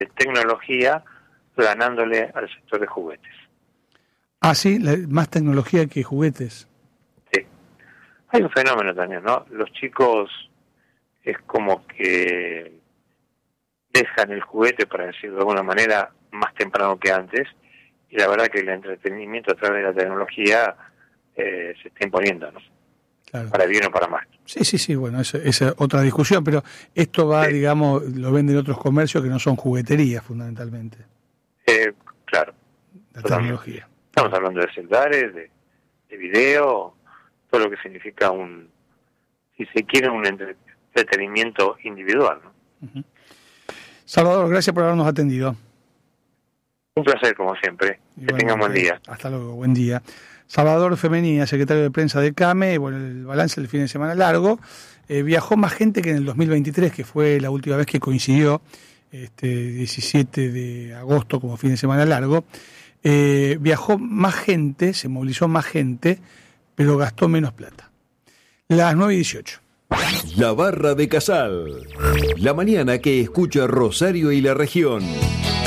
tecnología, ganándole al sector de juguetes. Ah, sí, más tecnología que juguetes. Sí. Hay un fenómeno también, ¿no? Los chicos es como que dejan el juguete, para decirlo de alguna manera, más temprano que antes, y la verdad que el entretenimiento a través de la tecnología se está imponiendo, ¿no? Claro. Para bien o para mal. Sí, bueno, esa es otra discusión, pero esto va, Sí. digamos, lo venden otros comercios que no son jugueterías, fundamentalmente. Claro. La Totalmente. tecnología. Estamos hablando de celulares, de video, todo lo que significa si se quiere, un entretenimiento individual, ¿no? Uh-huh. Salvador, gracias por habernos atendido. Un placer, como siempre. Igualmente, que tengan buen día. Hasta luego, buen día. Salvador Femenía, secretario de prensa de CAME. Bueno, el balance del fin de semana largo. Viajó más gente que en el 2023, que fue la última vez que coincidió, 17 de agosto como fin de semana largo. Viajó más gente, se movilizó más gente, pero gastó menos plata. Las 9:18. La Barra de Casal. La mañana que escucha Rosario y la región.